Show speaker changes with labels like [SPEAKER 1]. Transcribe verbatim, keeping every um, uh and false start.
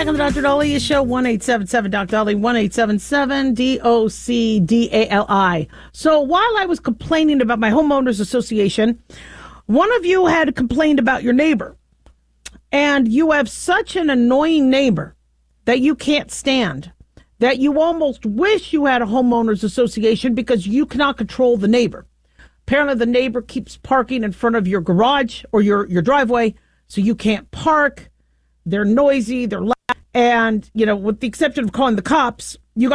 [SPEAKER 1] back on the Doctor Dali show, one eight seven seven Doc Dali, one eight seven seven D O C D A L I. So while I was complaining about my homeowners association, one of you had complained about your neighbor. And you have such an annoying neighbor that you can't stand, that you almost wish you had a homeowners association because you cannot control the neighbor. Apparently the neighbor keeps parking in front of your garage or your, your driveway, so you can't park. They're noisy, they're loud, and, you know, with the exception of calling the cops, you got